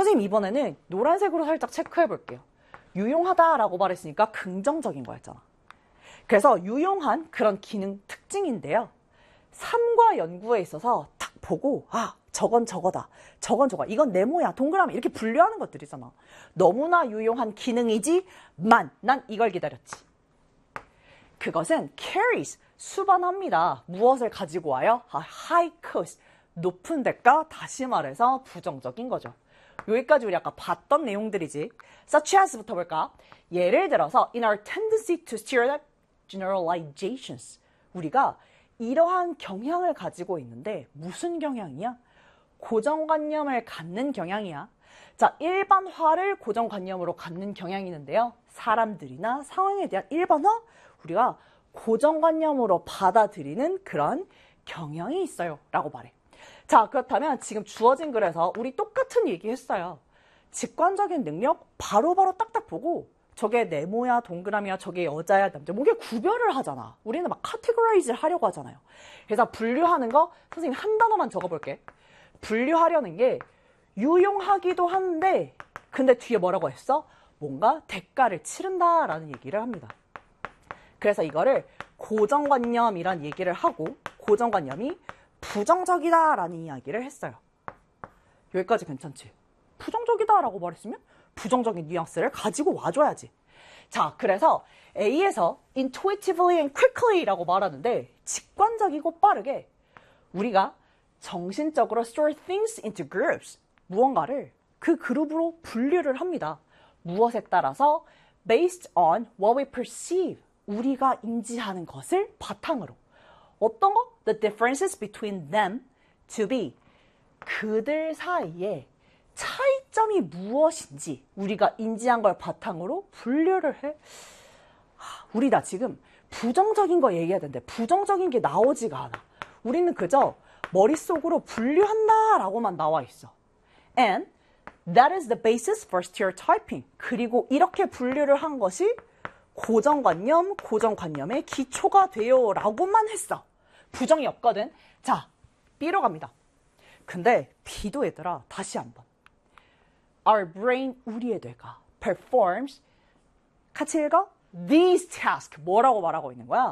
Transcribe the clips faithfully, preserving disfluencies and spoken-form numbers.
선생님 이번에는 노란색으로 살짝 체크해 볼게요. 유용하다라고 말했으니까 긍정적인 거였잖아. 그래서 유용한 그런 기능 특징인데요. 삶과 연구에 있어서 딱 보고 아 저건 저거다. 저건 저거. 이건 네모야. 동그라미. 이렇게 분류하는 것들이잖아. 너무나 유용한 기능이지만 난 이걸 기다렸지. 그것은 carries. 수반합니다. 무엇을 가지고 와요? 아, high cost. 높은 대가. 다시 말해서 부정적인 거죠. 여기까지 우리 아까 봤던 내용들이지. such as부터 볼까? 예를 들어서 in our tendency to steer generalizations. 우리가 이러한 경향을 가지고 있는데 무슨 경향이야? 고정관념을 갖는 경향이야. 자, 일반화를 고정관념으로 갖는 경향이 있는데요. 사람들이나 상황에 대한 일반화, 우리가 고정관념으로 받아들이는 그런 경향이 있어요. 라고 말해. 자, 그렇다면 지금 주어진 글에서 우리 똑같은 얘기 했어요. 직관적인 능력 바로바로 딱딱 보고 저게 네모야, 동그라미야, 저게 여자야, 남자, 뭐게 구별을 하잖아. 우리는 막 카테고라이즈를 하려고 하잖아요. 그래서 분류하는 거 선생님 한 단어만 적어볼게. 분류하려는 게 유용하기도 한데 근데 뒤에 뭐라고 했어? 뭔가 대가를 치른다라는 얘기를 합니다. 그래서 이거를 고정관념이란 얘기를 하고 고정관념이 부정적이다라는 이야기를 했어요. 여기까지 괜찮지? 부정적이다라고 말했으면 부정적인 뉘앙스를 가지고 와줘야지. 자, 그래서 A에서 intuitively and quickly라고 말하는데 직관적이고 빠르게 우리가 정신적으로 store things into groups. 무언가를 그 그룹으로 분류를 합니다. 무엇에 따라서 based on what we perceive. 우리가 인지하는 것을 바탕으로. 어떤 거? The differences between them to be. 그들 사이에 차이점이 무엇인지 우리가 인지한 걸 바탕으로 분류를 해. 우리 나 지금 부정적인 거 얘기해야 되는데 부정적인 게 나오지가 않아. 우리는 그저 머릿속으로 분류한다 라고만 나와 있어. And that is the basis for stereotyping. 그리고 이렇게 분류를 한 것이 고정관념, 고정관념의 기초가 돼요 라고만 했어. 부정이 없거든. 자, B로 갑니다. 근데 B도 얘들아 다시 한번. Our brain, 우리의 뇌가 performs, 같이 읽어? These tasks, 뭐라고 말하고 있는 거야?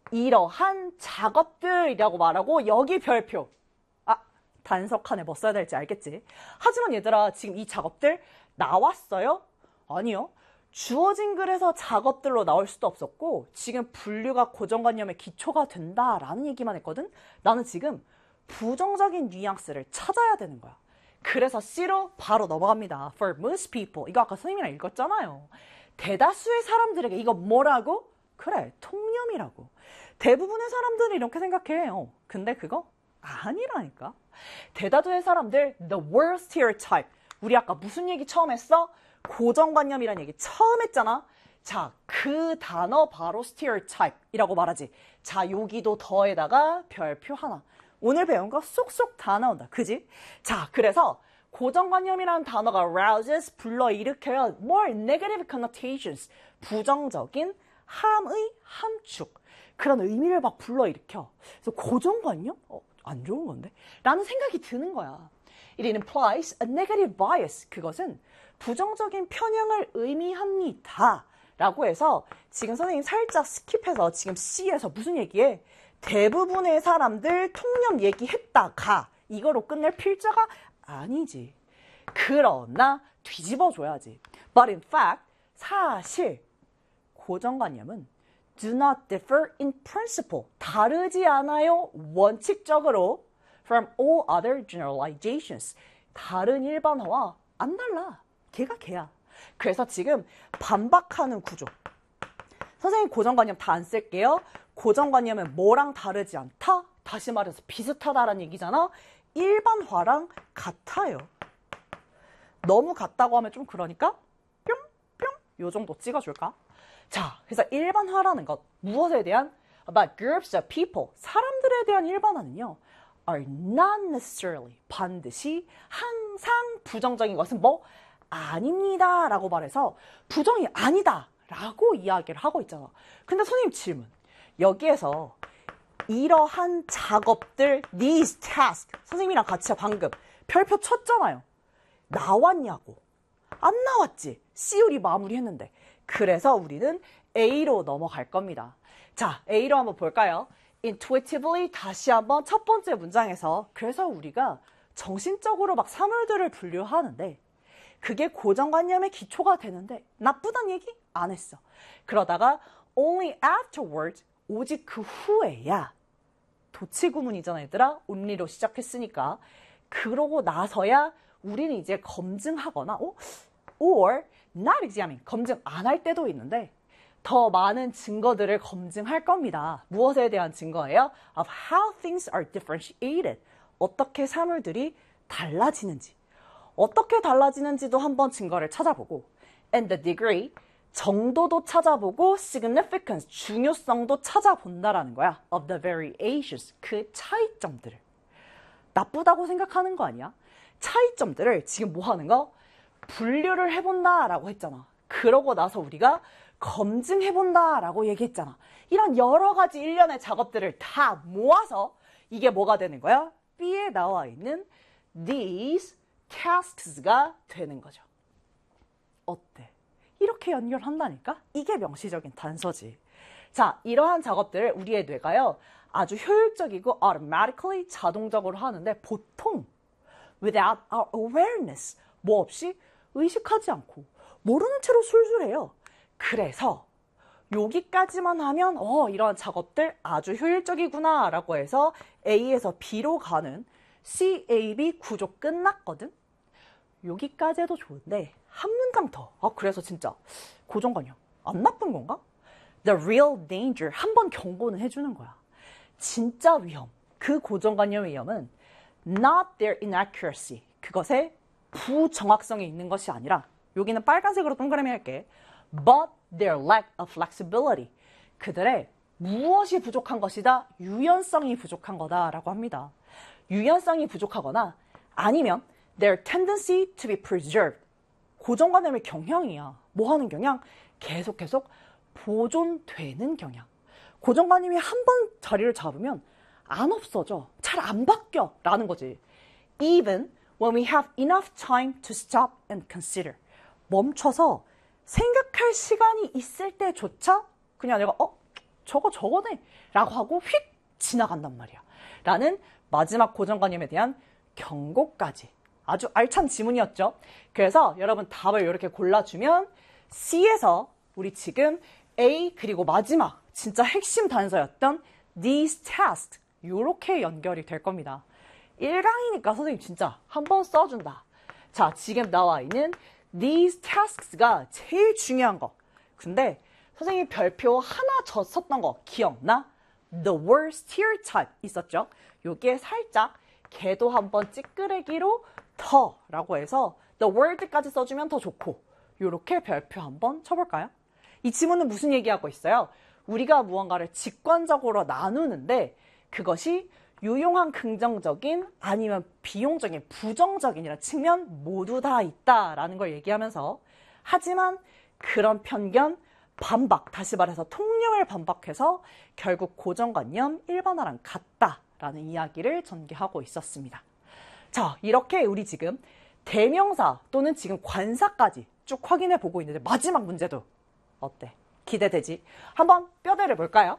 이러한 작업들이라고 말하고 여기 별표. 아, 단석 안에 뭐 써야 될지 알겠지? 하지만 얘들아 지금 이 작업들 나왔어요? 아니요. 주어진 글에서 작업들로 나올 수도 없었고 지금 분류가 고정관념의 기초가 된다라는 얘기만 했거든? 나는 지금 부정적인 뉘앙스를 찾아야 되는 거야. 그래서 C로 바로 넘어갑니다. For most people. 이거 아까 선생님이랑 읽었잖아요. 대다수의 사람들에게 이거 뭐라고? 그래, 통념이라고. 대부분의 사람들은 이렇게 생각해요. 근데 그거 아니라니까. 대다수의 사람들, the world stereotype. 우리 아까 무슨 얘기 처음 했어? 고정관념이라는 얘기 처음 했잖아. 자, 그 단어 바로 stereotype이라고 말하지. 자, 여기도 더에다가 별표 하나. 오늘 배운 거 쏙쏙 다 나온다. 그지? 자, 그래서 고정관념이라는 단어가 arouses, 불러일으켜요. more negative connotations. 부정적인 함의 함축. 그런 의미를 막 불러일으켜. 그래서 고정관념? 어, 안 좋은 건데? 라는 생각이 드는 거야. It implies a negative bias. 그것은 부정적인 편향을 의미합니다. 라고 해서 지금 선생님 살짝 스킵해서 지금 C에서 무슨 얘기해? 대부분의 사람들 통념 얘기했다가 이거로 끝낼 필자가 아니지. 그러나 뒤집어줘야지. But in fact, 사실 고정관념은 do not differ in principle. 다르지 않아요. 원칙적으로 from all other generalizations. 다른 일반화와 안 달라. 걔가 걔야. 그래서 지금 반박하는 구조. 선생님 고정관념 다 안 쓸게요. 고정관념은 뭐랑 다르지 않다? 다시 말해서 비슷하다라는 얘기잖아. 일반화랑 같아요. 너무 같다고 하면 좀 그러니까 뿅뿅 요 정도 찍어줄까? 자, 그래서 일반화라는 것, 무엇에 대한 about groups of people, 사람들에 대한 일반화는요 are not necessarily, 반드시 항상 부정적인 것은 뭐? 아닙니다 라고 말해서 부정이 아니다 라고 이야기를 하고 있잖아. 근데 선생님 질문, 여기에서 이러한 작업들, these tasks, 선생님이랑 같이 방금 별표 쳤잖아요. 나왔냐고. 안 나왔지. C 우리 마무리했는데. 그래서 우리는 A로 넘어갈 겁니다. 자, A로 한번 볼까요? Intuitively 다시 한번 첫 번째 문장에서 그래서 우리가 정신적으로 막 사물들을 분류하는데 그게 고정관념의 기초가 되는데 나쁘단 얘기 안 했어. 그러다가 only afterwards 오직 그 후에야 도치구문이잖아 얘들아. only로 시작했으니까 그러고 나서야 우리는 이제 검증하거나 어? or not examine 검증 안 할 때도 있는데 더 많은 증거들을 검증할 겁니다. 무엇에 대한 증거예요? Of how things are differentiated. 어떻게 사물들이 달라지는지. 어떻게 달라지는지도 한번 증거를 찾아보고 and the degree, 정도도 찾아보고 significance, 중요성도 찾아본다라는 거야. Of the variations, 그 차이점들을. 나쁘다고 생각하는 거 아니야? 차이점들을 지금 뭐 하는 거? 분류를 해본다라고 했잖아. 그러고 나서 우리가 검증해본다라고 얘기했잖아. 이런 여러 가지 일련의 작업들을 다 모아서 이게 뭐가 되는 거야? B에 나와 있는 these tasks가 되는 거죠. 어때? 이렇게 연결한다니까? 이게 명시적인 단서지. 자, 이러한 작업들을 우리의 뇌가요. 아주 효율적이고 automatically 자동적으로 하는데 보통 without our awareness 뭐 없이 의식하지 않고 모르는 채로 술술 해요. 그래서 여기까지만 하면 어 이러한 작업들 아주 효율적이구나 라고 해서 A에서 B로 가는 C, A, B 구조 끝났거든? 여기까지 해도 좋은데 한 문장 더. 아 그래서 진짜 고정관념 안 나쁜 건가? The real danger 한 번 경고는 해주는 거야. 진짜 위험, 그 고정관념의 위험은 not their inaccuracy, 그것의 부정확성이 있는 것이 아니라 여기는 빨간색으로 동그라미 할게. But their lack of flexibility, 그들의 무엇이 부족한 것이다? 유연성이 부족한 거다라고 합니다. 유연성이 부족하거나 아니면 their tendency to be preserved, 고정관념의 경향이야. 뭐 하는 경향? 계속 계속 보존되는 경향. 고정관념이 한 번 자리를 잡으면 안 없어져. 잘 안 바뀌어 라는 거지. Even when we have enough time to stop and consider. 멈춰서 생각할 시간이 있을 때조차 그냥 내가 어? 저거 저거네 라고 하고 휙 지나간단 말이야. 라는 마지막 고정관념에 대한 경고까지. 아주 알찬 지문이었죠. 그래서 여러분 답을 이렇게 골라주면 C에서 우리 지금 A 그리고 마지막 진짜 핵심 단서였던 these tasks 이렇게 연결이 될 겁니다. 일 강이니까 선생님 진짜 한번 써준다. 자, 지금 나와 있는 these tasks가 제일 중요한 거. 근데 선생님 별표 하나 더 썼던 거 기억나? The word stereotype 있었죠? 요게 살짝 걔도 한번 찌끄레기로 더 라고 해서 the word까지 써주면 더 좋고 요렇게 별표 한번 쳐볼까요? 이 지문은 무슨 얘기하고 있어요? 우리가 무언가를 직관적으로 나누는데 그것이 유용한 긍정적인 아니면 비용적인 부정적인이라는 측면 모두 다 있다라는 걸 얘기하면서 하지만 그런 편견, 반박, 다시 말해서 통념을 반박해서 결국 고정관념 일반화랑 같다라는 이야기를 전개하고 있었습니다. 자, 이렇게 우리 지금 대명사 또는 지금 관사까지 쭉 확인해 보고 있는데 마지막 문제도 어때? 기대되지? 한번 뼈대를 볼까요?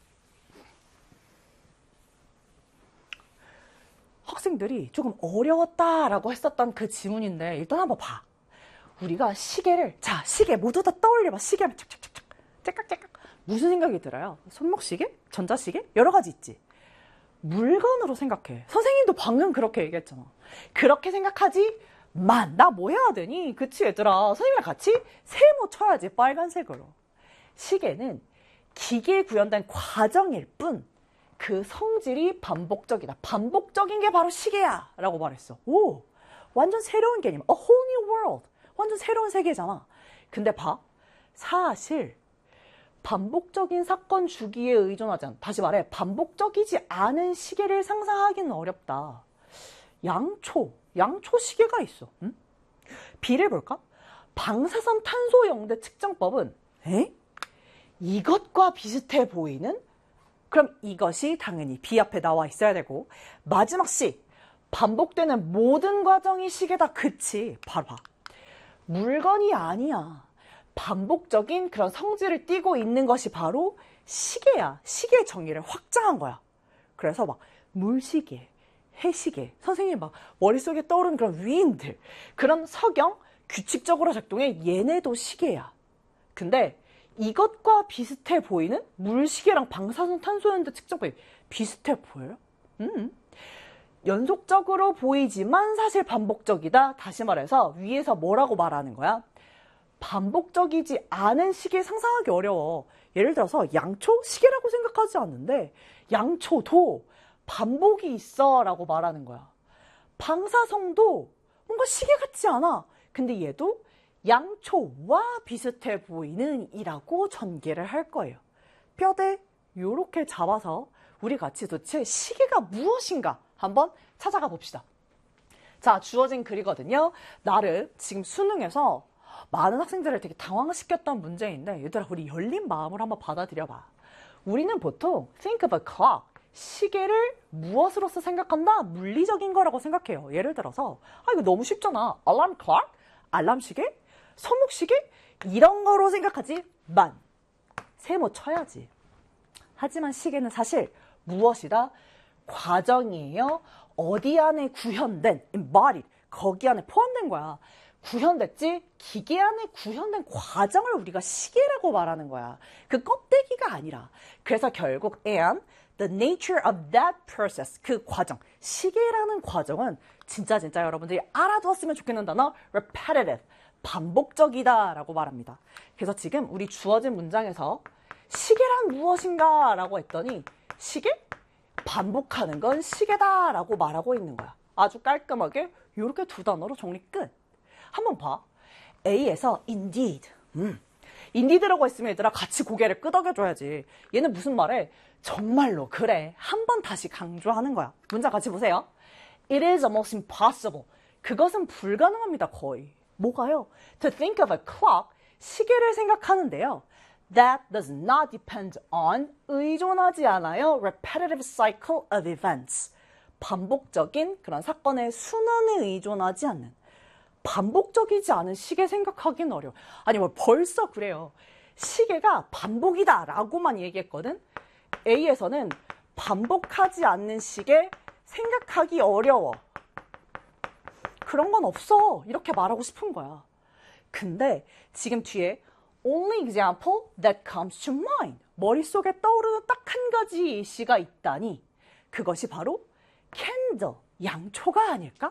학생들이 조금 어려웠다라고 했었던 그 지문인데 일단 한번 봐. 우리가 시계를 자 시계 모두 다 떠올려봐. 시계 하면 착착착착 째깍째깍 무슨 생각이 들어요? 손목시계? 전자시계? 여러 가지 있지. 물건으로 생각해. 선생님도 방금 그렇게 얘기했잖아. 그렇게 생각하지만 나 뭐 해야 되니? 그치 얘들아. 선생님이랑 같이 세모 쳐야지 빨간색으로. 시계는 기계에 구현된 과정일 뿐 그 성질이 반복적이다. 반복적인 게 바로 시계야 라고 말했어. 오, 완전 새로운 개념. A whole new world. 완전 새로운 세계잖아. 근데 봐. 사실 반복적인 사건 주기에 의존하지 않아. 다시 말해. 반복적이지 않은 시계를 상상하기는 어렵다. 양초. 양초 시계가 있어. 응? B를 볼까? 방사선 탄소 영대 측정법은 에? 이것과 비슷해 보이는? 그럼 이것이 당연히 B 앞에 나와 있어야 되고 마지막 C. 반복되는 모든 과정이 시계다. 그치? 바로 봐. 물건이 아니야. 반복적인 그런 성질을 띠고 있는 것이 바로 시계야. 시계의 정의를 확장한 거야. 그래서 막 물시계, 해시계, 선생님 막 머릿속에 떠오르는 그런 위인들, 그런 석영, 규칙적으로 작동해 얘네도 시계야. 근데 이것과 비슷해 보이는 물시계랑 방사선 탄소연대 측정법이 비슷해 보여요? 음. 연속적으로 보이지만 사실 반복적이다. 다시 말해서 위에서 뭐라고 말하는 거야? 반복적이지 않은 시계 상상하기 어려워. 예를 들어서 양초? 시계라고 생각하지 않는데 양초도 반복이 있어 라고 말하는 거야. 방사성도 뭔가 시계 같지 않아. 근데 얘도 양초와 비슷해 보이는 이라고 전개를 할 거예요. 뼈대 요렇게 잡아서 우리 같이 도대체 시계가 무엇인가 한번 찾아가 봅시다. 자, 주어진 글이거든요. 나름 지금 수능에서 많은 학생들을 되게 당황시켰던 문제인데 얘들아 우리 열린 마음으로 한번 받아들여봐. 우리는 보통 think of a clock, 시계를 무엇으로서 생각한다? 물리적인 거라고 생각해요. 예를 들어서 아 이거 너무 쉽잖아. alarm clock? 알람 시계? 손목시계? 이런 거로 생각하지만 세모 쳐야지. 하지만 시계는 사실 무엇이다? 과정이에요. 어디 안에 구현된, embodied, 거기 안에 포함된 거야. 구현됐지? 기계 안에 구현된 과정을 우리가 시계라고 말하는 거야. 그 껍데기가 아니라. 그래서 결국 and the nature of that process, 그 과정, 시계라는 과정은 진짜 진짜 여러분들이 알아두었으면 좋겠는 단어 repetitive, 반복적이다 라고 말합니다. 그래서 지금 우리 주어진 문장에서 시계란 무엇인가 라고 했더니 시계? 반복하는 건 시계다 라고 말하고 있는 거야. 아주 깔끔하게 이렇게 두 단어로 정리 끝. 한번 봐. A에서 indeed. 음. indeed라고 했으면 얘들아 같이 고개를 끄덕여줘야지. 얘는 무슨 말해? 정말로 그래. 한 번 다시 강조하는 거야. 문장 같이 보세요. It is almost impossible. 그것은 불가능합니다. 거의. 뭐가요? To think of a clock. 시계를 생각하는데요. That does not depend on, 의존하지 않아요. Repetitive cycle of events. 반복적인 그런 사건의 순환에 의존하지 않는. 반복적이지 않은 시계 생각하기는 어려워. 아니 뭐 벌써 그래요. 시계가 반복이다 라고만 얘기했거든. A에서는 반복하지 않는 시계 생각하기 어려워. 그런 건 없어. 이렇게 말하고 싶은 거야. 근데 지금 뒤에 only example that comes to mind. 머릿속에 떠오르는 딱 한 가지 시가 있다니 그것이 바로 candle, 양초가 아닐까?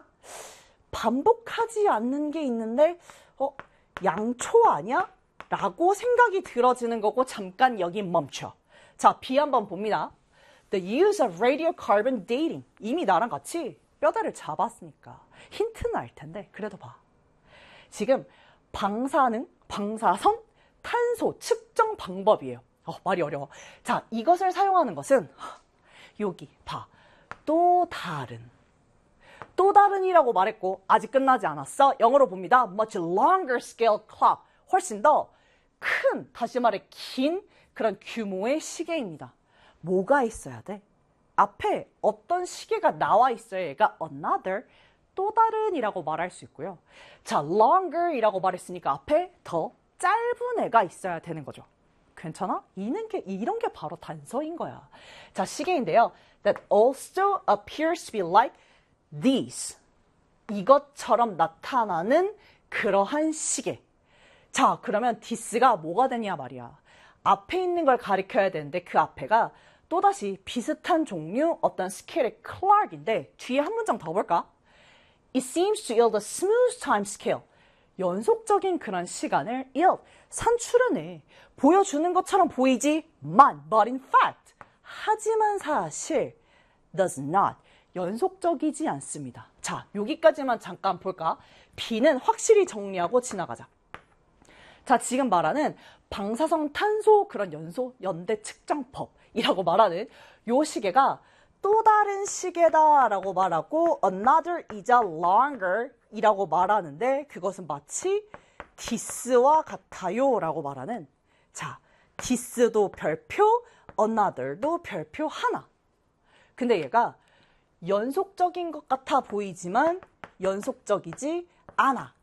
반복하지 않는 게 있는데 어, 양초 아니야? 라고 생각이 들어지는 거고 잠깐 여기 멈춰. 자, B 한번 봅니다. The use of radiocarbon dating. 이미 나랑 같이 뼈다를 잡았으니까 힌트는 알 텐데 그래도 봐. 지금 방사능, 방사선, 탄소 측정 방법이에요. 어, 말이 어려워. 자, 이것을 사용하는 것은 여기 봐. 또 다른. 또 다른이라고 말했고 아직 끝나지 않았어. 영어로 봅니다. Much longer scale clock. 훨씬 더 큰, 다시 말해 긴 그런 규모의 시계입니다. 뭐가 있어야 돼? 앞에 어떤 시계가 나와 있어야 얘가 another, 또 다른이라고 말할 수 있고요. 자, longer이라고 말했으니까 앞에 더 짧은 애가 있어야 되는 거죠. 괜찮아? 이는 게, 이런 게 바로 단서인 거야. 자, 시계인데요. That also appears to be like these. 이것처럼 나타나는 그러한 시계. 자, 그러면 this가 뭐가 되냐 말이야. 앞에 있는 걸 가리켜야 되는데 그 앞에가 또다시 비슷한 종류 어떤 스케일의 clock인데 뒤에 한 문장 더 볼까? It seems to yield a smooth time scale. 연속적인 그런 시간을 yield, 산출해내. 보여주는 것처럼 보이지만, but in fact, 하지만 사실, does not, 연속적이지 않습니다. 자, 여기까지만 잠깐 볼까? B는 확실히 정리하고 지나가자. 자, 지금 말하는 방사성 탄소 그런 연소, 연대 측정법이라고 말하는 요 시계가 또 다른 시계다라고 말하고 another is a longer 이라고 말하는데 그것은 마치 this와 같아요 라고 말하는 자, this도 별표, another도 별표 하나. 근데 얘가 연속적인 것 같아 보이지만 연속적이지 않아.